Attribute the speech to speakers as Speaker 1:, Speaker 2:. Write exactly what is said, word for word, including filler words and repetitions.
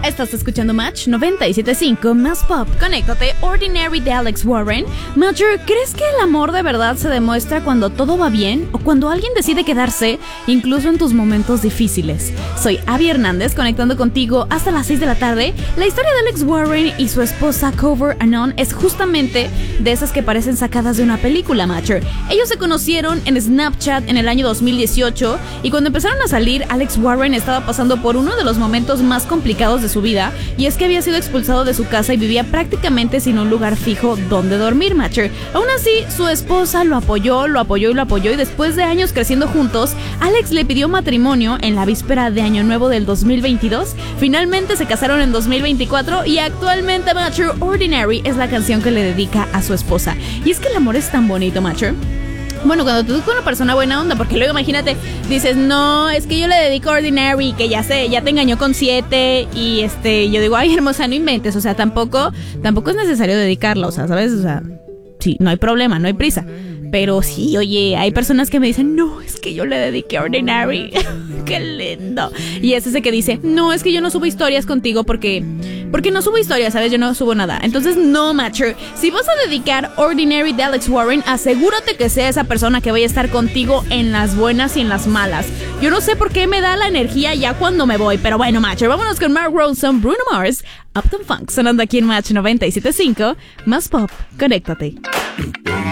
Speaker 1: Estás escuchando Match noventa y siete punto cinco más pop. Conéctate. Ordinary de Alex Warren. Matcher, ¿crees que el amor de verdad se demuestra cuando todo va bien o cuando alguien decide quedarse, incluso en tus momentos difíciles? Soy Abby Hernández, conectando contigo hasta las seis de la tarde. La historia de Alex Warren y su esposa Cover Anon es justamente de esas que parecen sacadas de una película, Matcher. Ellos se conocieron en Snapchat en el año dos mil dieciocho y cuando empezaron a salir, Alex Warren estaba pasando por uno de los momentos más complicados de su vida, y es que había sido expulsado de su casa y vivía prácticamente sin un lugar fijo donde dormir, Matcher. Aún así, su esposa lo apoyó, lo apoyó y lo apoyó, y después de años creciendo juntos, Alex le pidió matrimonio en la víspera de Año Nuevo del dos mil veintidós. Finalmente se casaron en dos mil veinticuatro y actualmente, Matcher, Ordinary es la canción que le dedica a su esposa. Y es que el amor es tan bonito, Matcher. Bueno, cuando tú con una persona buena onda, porque luego imagínate, dices, no, es que yo le dedico a Ordinary, que ya sé, ya te engañó con siete, y este, yo digo, ay, hermosa, no inventes, o sea, tampoco, tampoco es necesario dedicarla, o sea, ¿sabes? O sea, sí, no hay problema, no hay prisa. Pero sí, oye, hay personas que me dicen, no, es que yo le dediqué a Ordinary. ¡Qué lindo! Y es ese que dice, no, es que yo no subo historias contigo porque... Porque no subo historias, ¿sabes? Yo no subo nada. Entonces, no, Matcher. Si vas a dedicar Ordinary de Alex Warren, asegúrate que sea esa persona que vaya a estar contigo en las buenas y en las malas. Yo no sé por qué me da la energía ya cuando me voy, pero bueno, Matcher, vámonos con Mark Ronson, Bruno Mars, Uptown Funk, sonando aquí en Match noventa y siete punto cinco, más pop, conéctate.